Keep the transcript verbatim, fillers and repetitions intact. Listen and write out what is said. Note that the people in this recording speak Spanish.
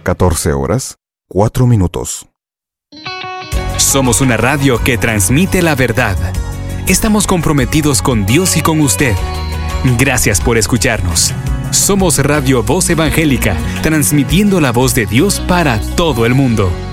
catorce horas, cuatro minutos. Somos una radio que transmite la verdad. Estamos comprometidos con Dios y con usted. Gracias por escucharnos. Somos Radio Voz Evangélica, transmitiendo la voz de Dios para todo el mundo.